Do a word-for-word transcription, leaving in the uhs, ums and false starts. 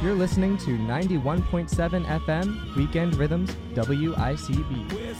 You're listening to ninety-one point seven F M Weekend Rhythms W I C B.